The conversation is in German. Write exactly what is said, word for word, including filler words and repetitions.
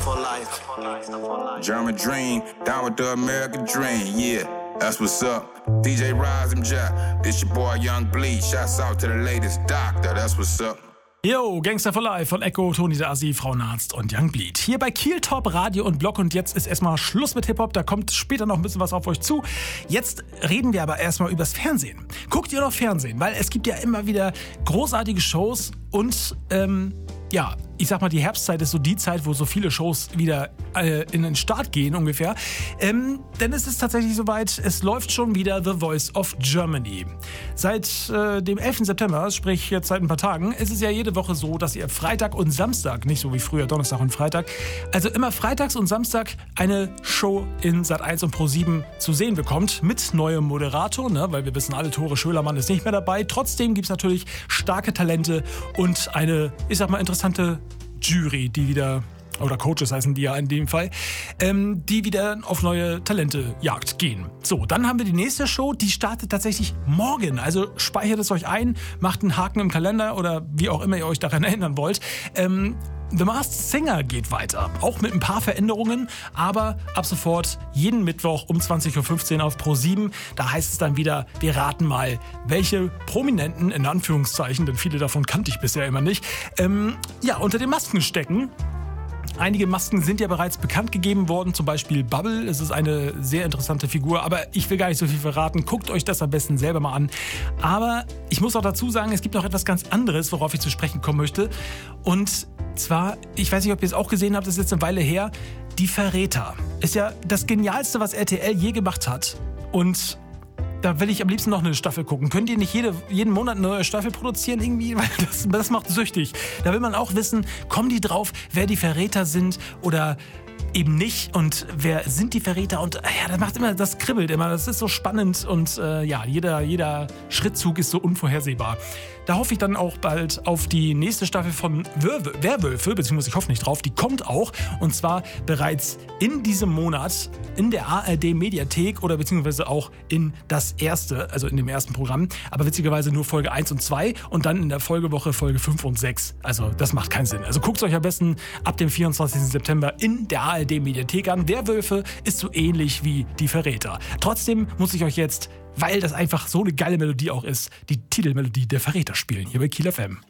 German dream, down with the American dream, yeah, that's what's up. D J Rise and Jack, this your boy Young Bleed, shouts out to the latest doctor, that's what's up. Yo, Gangster for Life von Echo, Toni der Assi, Frauenarzt und Young Bleed. Hier bei Kiel Top Radio und Blog und jetzt ist erstmal Schluss mit Hip-Hop, da kommt später noch ein bisschen was auf euch zu. Jetzt reden wir aber erstmal übers Fernsehen. Guckt ihr noch Fernsehen? Weil es gibt ja immer wieder großartige Shows und ähm, ja, ich sag mal, die Herbstzeit ist so die Zeit, wo so viele Shows wieder äh, in den Start gehen ungefähr. Ähm, denn es ist tatsächlich soweit, es läuft schon wieder The Voice of Germany. Seit äh, dem elften September, sprich jetzt seit ein paar Tagen, ist es ja jede Woche so, dass ihr Freitag und Samstag, nicht so wie früher Donnerstag und Freitag, also immer freitags und Samstag eine Show in Sat eins und Pro sieben zu sehen bekommt mit neuem Moderator, ne, weil wir wissen alle, Tore Schölermann ist nicht mehr dabei. Trotzdem gibt es natürlich starke Talente und eine, ich sag mal, interessante Jury, die wieder, oder Coaches heißen die ja in dem Fall, ähm, die wieder auf neue Talente Jagd gehen. So, dann haben wir die nächste Show, die startet tatsächlich morgen. Also speichert es euch ein, macht einen Haken im Kalender oder wie auch immer ihr euch daran erinnern wollt. Ähm, The Masked Singer geht weiter, auch mit ein paar Veränderungen, aber ab sofort jeden Mittwoch um zwanzig Uhr fünfzehn auf Pro sieben. Da heißt es dann wieder, wir raten mal, welche Prominenten, in Anführungszeichen, denn viele davon kannte ich bisher immer nicht, ähm, ja, unter den Masken stecken. Einige Masken sind ja bereits bekannt gegeben worden, zum Beispiel Bubble. Es ist eine sehr interessante Figur, aber ich will gar nicht so viel verraten. Guckt euch das am besten selber mal an. Aber ich muss auch dazu sagen, es gibt noch etwas ganz anderes, worauf ich zu sprechen kommen möchte. Und zwar, ich weiß nicht, ob ihr es auch gesehen habt, das ist jetzt eine Weile her, Die Verräter. Ist ja das Genialste, was R T L je gemacht hat. Und da will ich am liebsten noch eine Staffel gucken. Könnt ihr nicht jede, jeden Monat eine neue Staffel produzieren irgendwie? Weil das, das macht süchtig. Da will man auch wissen, kommen die drauf, wer die Verräter sind oder eben nicht und wer sind die Verräter und ja, das macht immer, das kribbelt immer, das ist so spannend und äh, ja, jeder, jeder Schrittzug ist so unvorhersehbar. Da hoffe ich dann auch bald auf die nächste Staffel von Werw- Werwölfe, beziehungsweise ich hoffe nicht drauf, die kommt auch und zwar bereits in diesem Monat in der A R D-Mediathek oder beziehungsweise auch in das erste, also in dem ersten Programm, aber witzigerweise nur Folge eins und zwei und dann in der Folgewoche Folge fünf und sechs. Also das macht keinen Sinn. Also guckt euch am besten ab dem vierundzwanzigsten September in der A R D-Mediathek an. Werwölfe ist so ähnlich wie Die Verräter. Trotzdem muss ich euch jetzt, weil das einfach so eine geile Melodie auch ist, die Titelmelodie der Verräter spielen, hier bei Kiel F M.